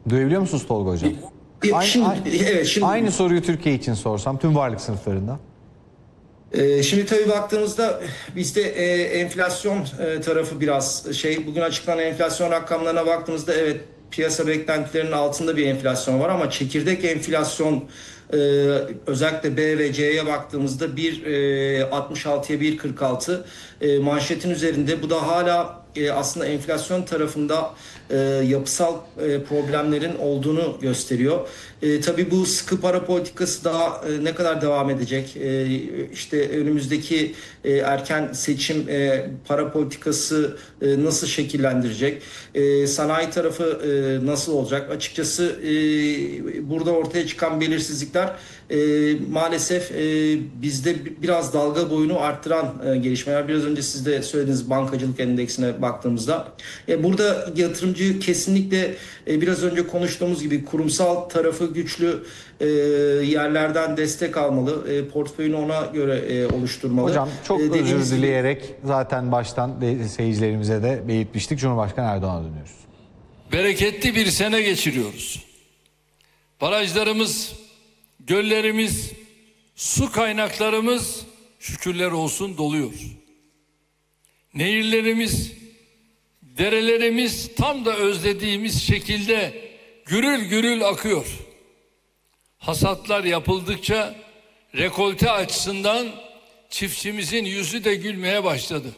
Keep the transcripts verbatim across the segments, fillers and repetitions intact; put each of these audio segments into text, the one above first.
Duyabiliyor musunuz Tolga Hocam? Aynı, Şimdi, aynı, evet, şimdi, aynı soruyu Türkiye için sorsam tüm varlık sınıflarında. e, şimdi tabii baktığımızda bizde e, enflasyon e, tarafı biraz şey, bugün açıklanan enflasyon rakamlarına baktığımızda evet piyasa beklentilerinin altında bir enflasyon var ama çekirdek enflasyon e, özellikle B ve C'ye baktığımızda bir altmış altıya bir kırk altı e, manşetin üzerinde. Bu da hala e, aslında enflasyon tarafında e, yapısal e, problemlerin olduğunu gösteriyor. E, tabii bu sıkı para politikası daha e, ne kadar devam edecek? E, işte önümüzdeki e, erken seçim e, para politikası e, nasıl şekillendirecek? E, sanayi tarafı e, nasıl olacak? Açıkçası e, burada ortaya çıkan belirsizlikler e, maalesef e, bizde biraz dalga boyunu arttıran e, gelişmeler. Biraz önce siz de söylediğiniz bankacılık endeksine baktığımızda. E, burada yatırımcı kesinlikle e, biraz önce konuştuğumuz gibi kurumsal tarafı güçlü e, yerlerden destek almalı. E, portföyünü ona göre e, oluşturmalı. Hocam çok e, özür gibi... dileyerek zaten baştan de, seyircilerimize de belirtmiştik. Cumhurbaşkanı Erdoğan'a dönüyoruz. Bereketli bir sene geçiriyoruz. Barajlarımız, göllerimiz, su kaynaklarımız şükürler olsun doluyor. Nehirlerimiz, derelerimiz tam da özlediğimiz şekilde gürül gürül akıyor. Hasatlar yapıldıkça rekolte açısından çiftçimizin yüzü de gülmeye başladı.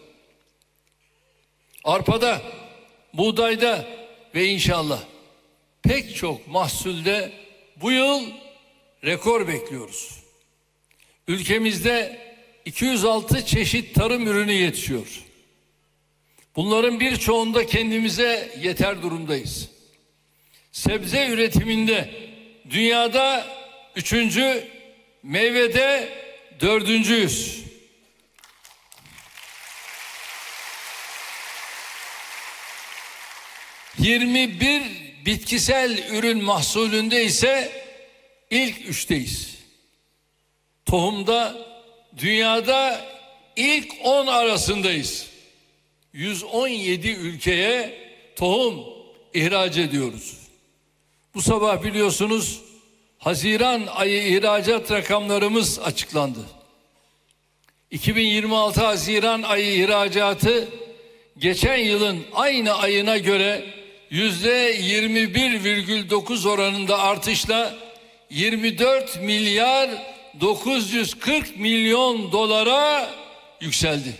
Arpada, buğdayda ve inşallah pek çok mahsulde bu yıl rekor bekliyoruz. Ülkemizde iki yüz altı çeşit tarım ürünü yetişiyor. Bunların birçoğunda kendimize yeter durumdayız. Sebze üretiminde dünyada üçüncü, meyvede dördüncüyüz. yirmi bir bitkisel ürün mahsulünde ise ilk üçteyiz. Tohumda dünyada ilk on arasındayız. yüz on yedi ülkeye tohum ihraç ediyoruz. Bu sabah biliyorsunuz Haziran ayı ihracat rakamlarımız açıklandı. iki bin yirmi altı Haziran ayı ihracatı geçen yılın aynı ayına göre yüzde yirmi bir virgül dokuz oranında artışla yirmi dört milyar dokuz yüz kırk milyon dolara yükseldi.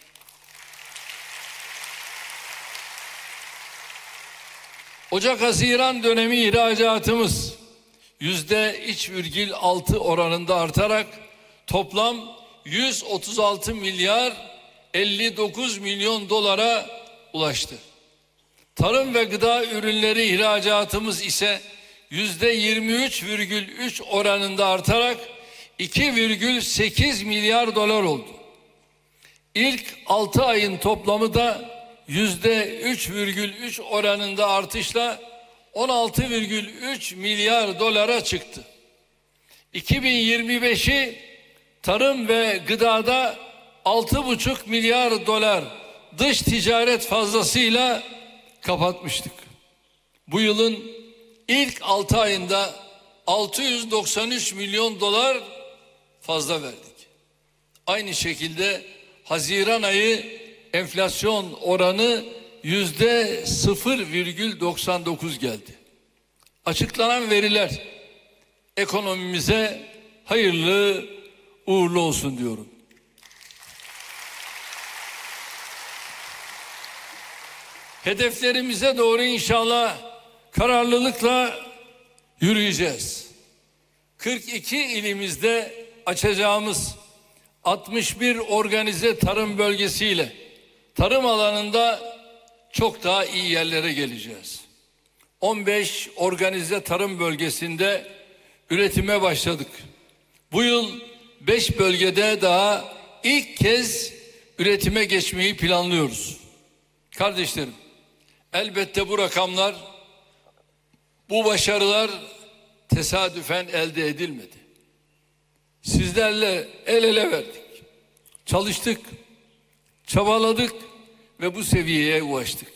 Ocak-Haziran dönemi ihracatımız yüzde üç virgül altı oranında artarak toplam yüz otuz altı milyar elli dokuz milyon dolara ulaştı. Tarım ve gıda ürünleri ihracatımız ise yüzde yirmi üç virgül üç oranında artarak iki virgül sekiz milyar dolar oldu. İlk altı ayın toplamı da yüzde üç virgül üç oranında artışla on altı virgül üç milyar dolara çıktı. iki bin yirmi beşi tarım ve gıdada altı buçuk milyar dolar dış ticaret fazlasıyla kapatmıştık. Bu yılın ilk altı ayında altı yüz doksan üç milyon dolar fazla verdik. Aynı şekilde Haziran ayı enflasyon oranı yüzde sıfır virgül doksan dokuz geldi. Açıklanan veriler ekonomimize hayırlı uğurlu olsun diyorum. Hedeflerimize doğru inşallah kararlılıkla yürüyeceğiz. kırk iki ilimizde açacağımız altmış bir organize tarım bölgesiyle tarım alanında çok daha iyi yerlere geleceğiz. on beş organize tarım bölgesinde üretime başladık. Bu yıl beş bölgede daha ilk kez üretime geçmeyi planlıyoruz. Kardeşlerim, elbette bu rakamlar, bu başarılar tesadüfen elde edilmedi. Sizlerle el ele verdik, çalıştık, çabaladık ve bu seviyeye ulaştık.